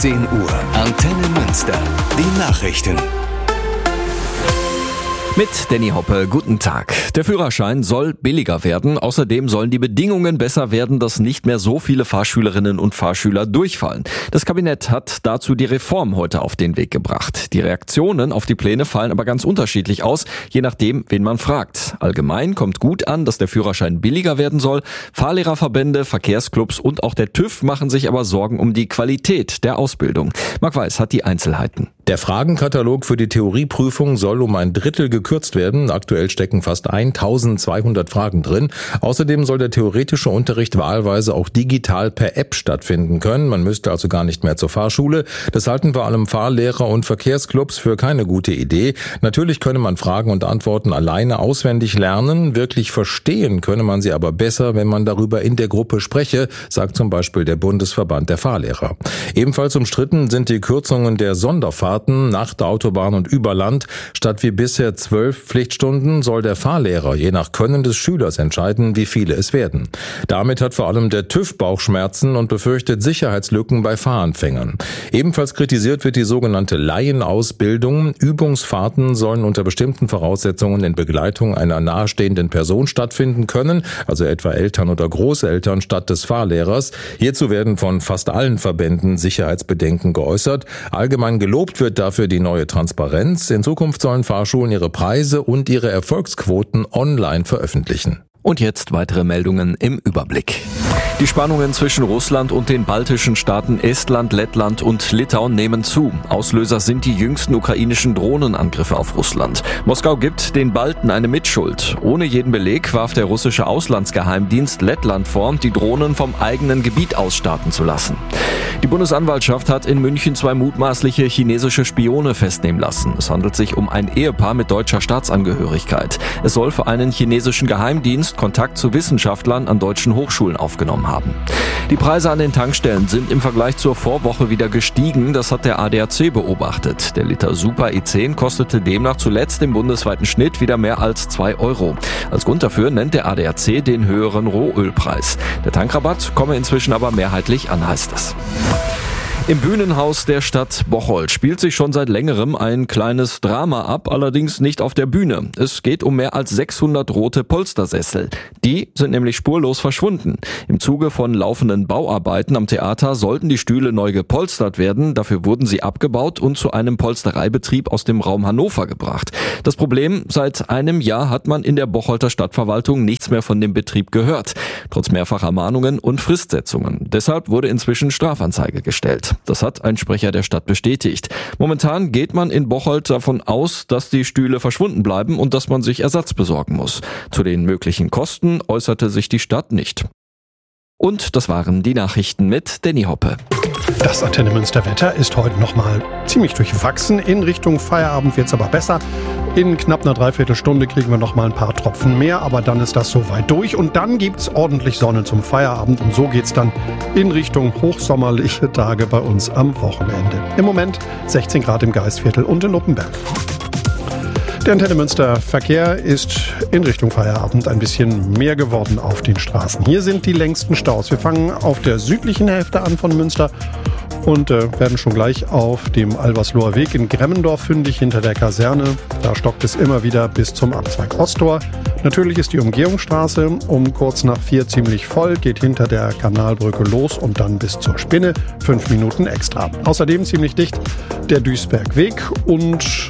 10 Uhr, Antenne Münster. Die Nachrichten. Mit Danny Hoppe, guten Tag. Der Führerschein soll billiger werden. Außerdem sollen die Bedingungen besser werden, dass nicht mehr so viele Fahrschülerinnen und Fahrschüler durchfallen. Das Kabinett hat dazu die Reform heute auf den Weg gebracht. Die Reaktionen auf die Pläne fallen aber ganz unterschiedlich aus, je nachdem, wen man fragt. Allgemein kommt gut an, dass der Führerschein billiger werden soll. Fahrlehrerverbände, Verkehrsclubs und auch der TÜV machen sich aber Sorgen um die Qualität der Ausbildung. Marc Weiß hat die Einzelheiten. Der Fragenkatalog für die Theorieprüfung soll um ein Drittel gekürzt werden. Aktuell stecken fast 1200 Fragen drin. Außerdem soll der theoretische Unterricht wahlweise auch digital per App stattfinden können. Man müsste also gar nicht mehr zur Fahrschule. Das halten vor allem Fahrlehrer und Verkehrsclubs für keine gute Idee. Natürlich könne man Fragen und Antworten alleine auswendig lernen. Wirklich verstehen könne man sie aber besser, wenn man darüber in der Gruppe spreche, sagt zum Beispiel der Bundesverband der Fahrlehrer. Ebenfalls umstritten sind die Kürzungen der Sonderfahrten nach der Autobahn und über Land. Statt wie bisher 12 Pflichtstunden soll der Fahrlehrer je nach Können des Schülers entscheiden, wie viele es werden. Damit hat vor allem der TÜV Bauchschmerzen und befürchtet Sicherheitslücken bei Fahranfängern. Ebenfalls kritisiert wird die sogenannte Laienausbildung. Übungsfahrten sollen unter bestimmten Voraussetzungen in Begleitung einer nahestehenden Person stattfinden können, also etwa Eltern oder Großeltern statt des Fahrlehrers. Hierzu werden von fast allen Verbänden Sicherheitsbedenken geäußert. Allgemein gelobt wird dafür die neue Transparenz. In Zukunft sollen Fahrschulen ihre Preise und ihre Erfolgsquoten online veröffentlichen. Und jetzt weitere Meldungen im Überblick. Die Spannungen zwischen Russland und den baltischen Staaten Estland, Lettland und Litauen nehmen zu. Auslöser sind die jüngsten ukrainischen Drohnenangriffe auf Russland. Moskau gibt den Balten eine Mitschuld. Ohne jeden Beleg warf der russische Auslandsgeheimdienst Lettland vor, die Drohnen vom eigenen Gebiet aus starten zu lassen. Die Bundesanwaltschaft hat in München 2 mutmaßliche chinesische Spione festnehmen lassen. Es handelt sich um ein Ehepaar mit deutscher Staatsangehörigkeit. Es soll für einen chinesischen Geheimdienst Kontakt zu Wissenschaftlern an deutschen Hochschulen aufgenommen haben. Die Preise an den Tankstellen sind im Vergleich zur Vorwoche wieder gestiegen. Das hat der ADAC beobachtet. Der Liter Super E10 kostete demnach zuletzt im bundesweiten Schnitt wieder mehr als 2 Euro. Als Grund dafür nennt der ADAC den höheren Rohölpreis. Der Tankrabatt komme inzwischen aber mehrheitlich an, heißt es. Im Bühnenhaus der Stadt Bocholt spielt sich schon seit längerem ein kleines Drama ab, allerdings nicht auf der Bühne. Es geht um mehr als 600 rote Polstersessel. Die sind nämlich spurlos verschwunden. Im Zuge von laufenden Bauarbeiten am Theater sollten die Stühle neu gepolstert werden. Dafür wurden sie abgebaut und zu einem Polstereibetrieb aus dem Raum Hannover gebracht. Das Problem: Seit einem Jahr hat man in der Bocholter Stadtverwaltung nichts mehr von dem Betrieb gehört. Trotz mehrfacher Mahnungen und Fristsetzungen. Deshalb wurde inzwischen Strafanzeige gestellt. Das hat ein Sprecher der Stadt bestätigt. Momentan geht man in Bocholt davon aus, dass die Stühle verschwunden bleiben und dass man sich Ersatz besorgen muss. Zu den möglichen Kosten äußerte sich die Stadt nicht. Und das waren die Nachrichten mit Danny Hoppe. Das Antenne Münster Wetter ist heute nochmal ziemlich durchwachsen. In Richtung Feierabend wird es aber besser. In knapp einer Dreiviertelstunde kriegen wir nochmal ein paar Tropfen mehr, aber dann ist das soweit durch. Und dann gibt's ordentlich Sonne zum Feierabend. Und so geht's dann in Richtung hochsommerliche Tage bei uns am Wochenende. Im Moment 16 Grad im Geistviertel und in Uppenberg. Der Antenne Münster Verkehr ist in Richtung Feierabend ein bisschen mehr geworden auf den Straßen. Hier sind die längsten Staus. Wir fangen auf der südlichen Hälfte an von Münster und werden schon gleich auf dem Albersloher Weg in Gremmendorf fündig hinter der Kaserne. Da stockt es immer wieder bis zum Abzweig Osttor. Natürlich ist die Umgehungsstraße um kurz nach 4 ziemlich voll, geht hinter der Kanalbrücke los und dann bis zur Spinne 5 Minuten extra. Außerdem ziemlich dicht der Duisbergweg und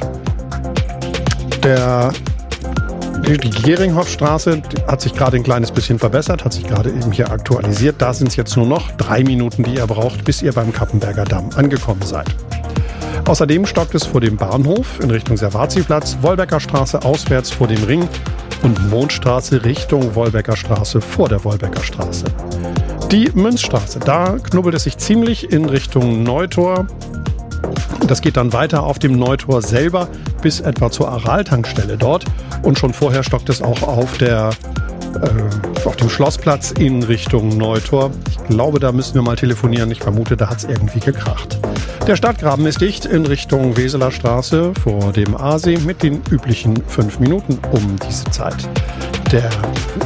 die Geringhoffstraße hat sich gerade ein kleines bisschen verbessert, hat sich gerade eben hier aktualisiert. Da sind es jetzt nur noch 3 Minuten, die ihr braucht, bis ihr beim Kappenberger Damm angekommen seid. Außerdem stockt es vor dem Bahnhof in Richtung Servaziplatz, Wolbecker Straße auswärts vor dem Ring und Mondstraße Richtung Wolbecker Straße vor der Wolbecker Straße. Die Münzstraße, da knubbelt es sich ziemlich in Richtung Neutor. Das geht dann weiter auf dem Neutor selber bis etwa zur Aral-Tankstelle dort. Und schon vorher stockt es auch auf dem Schlossplatz in Richtung Neutor. Ich glaube, da müssen wir mal telefonieren. Ich vermute, da hat es irgendwie gekracht. Der Stadtgraben ist dicht in Richtung Weseler Straße vor dem Aasee mit den üblichen 5 Minuten um diese Zeit. Der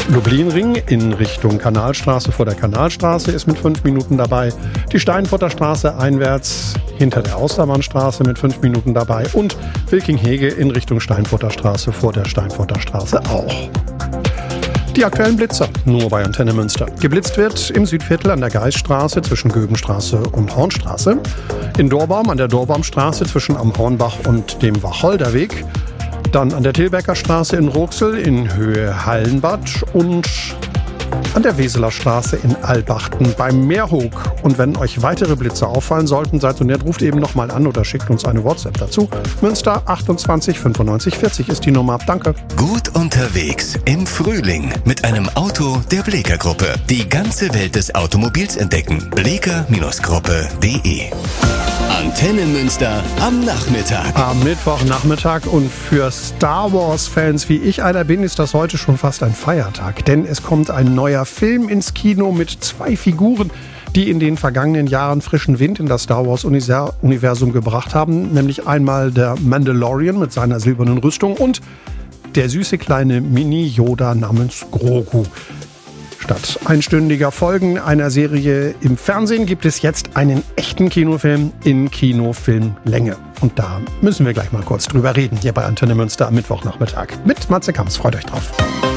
Lublin-Ring in Richtung Kanalstraße vor der Kanalstraße ist mit 5 Minuten dabei. Die Steinfurter Straße einwärts hinter der Austermannstraße mit 5 Minuten dabei. Und Wilking-Hege in Richtung Steinfurter Straße vor der Steinfurter Straße auch. Die aktuellen Blitzer, nur bei Antenne Münster. Geblitzt wird im Südviertel an der Geisstraße zwischen Gögenstraße und Hornstraße. In Dorbaum an der Dorbaumstraße zwischen am Hornbach und dem Wacholderweg. Dann an der Tilbecker Straße in Ruxel in Höhe Hallenbad und an der Weseler Straße in Albachten beim Meerhoek. Und wenn euch weitere Blitze auffallen sollten, seid so nett, ruft eben nochmal an oder schickt uns eine WhatsApp dazu. Münster 28 95 40 ist die Nummer. Danke. Gut unterwegs im Frühling mit einem Auto der Bleecker Gruppe. Die ganze Welt des Automobils entdecken. bleecker-gruppe.de. Antenne Münster am Nachmittag. Am Mittwochnachmittag, und für Star Wars-Fans, wie ich einer bin, ist das heute schon fast ein Feiertag. Denn es kommt ein neuer Film ins Kino mit 2 Figuren, die in den vergangenen Jahren frischen Wind in das Star Wars-Universum gebracht haben. Nämlich einmal der Mandalorian mit seiner silbernen Rüstung und der süße kleine Mini-Yoda namens Grogu. Statt einstündiger Folgen einer Serie im Fernsehen gibt es jetzt einen echten Kinofilm in Kinofilmlänge. Und da müssen wir gleich mal kurz drüber reden, hier bei Antenne Münster am Mittwochnachmittag. Mit Matze Kamps, freut euch drauf.